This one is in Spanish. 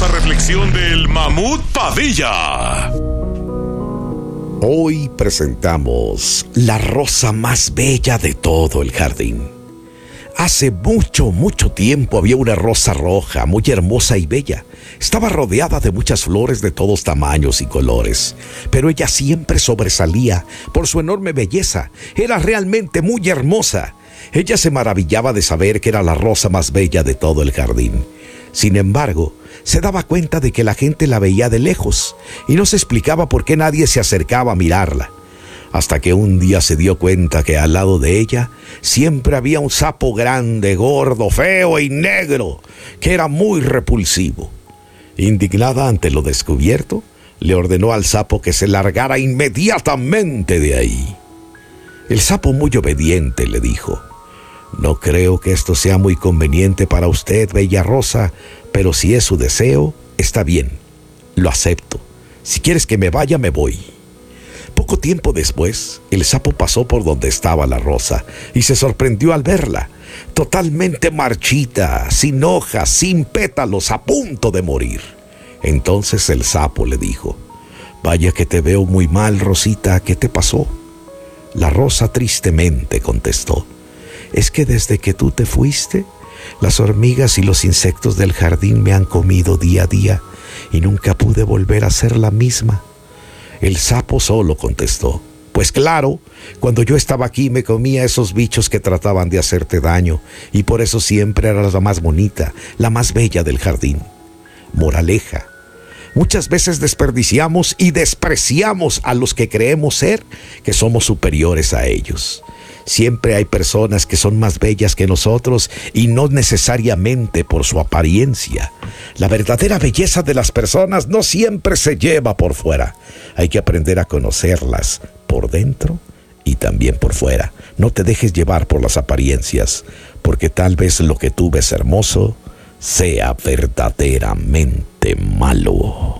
poderosa reflexión del Mamut Padilla. Hoy presentamos la rosa más bella de todo el jardín. Hace mucho, mucho tiempo había una rosa roja, muy hermosa y bella. Estaba rodeada de muchas flores de todos tamaños y colores, pero ella siempre sobresalía por su enorme belleza. Era realmente muy hermosa. Ella se maravillaba de saber que era la rosa más bella de todo el jardín. Sin embargo, se daba cuenta de que la gente la veía de lejos y no se explicaba por qué nadie se acercaba a mirarla. Hasta que un día se dio cuenta que al lado de ella siempre había un sapo grande, gordo, feo y negro, que era muy repulsivo. Indignada ante lo descubierto, le ordenó al sapo que se largara inmediatamente de ahí. El sapo, muy obediente, le dijo: «No creo que esto sea muy conveniente para usted, bella rosa, pero si es su deseo, está bien, lo acepto. Si quieres que me vaya, me voy». Poco tiempo después, el sapo pasó por donde estaba la rosa y se sorprendió al verla, totalmente marchita, sin hojas, sin pétalos, a punto de morir. Entonces el sapo le dijo: «Vaya que te veo muy mal, Rosita, ¿qué te pasó?». La rosa tristemente contestó: «Es que desde que tú te fuiste, las hormigas y los insectos del jardín me han comido día a día y nunca pude volver a ser la misma». El sapo solo contestó: «Pues claro, cuando yo estaba aquí me comía esos bichos que trataban de hacerte daño y por eso siempre eras la más bonita, la más bella del jardín». Moraleja: muchas veces desperdiciamos y despreciamos a los que creemos ser que somos superiores a ellos. Siempre hay personas que son más bellas que nosotros y no necesariamente por su apariencia. La verdadera belleza de las personas no siempre se lleva por fuera. Hay que aprender a conocerlas por dentro y también por fuera. No te dejes llevar por las apariencias, porque tal vez lo que tú ves hermoso sea verdaderamente malo.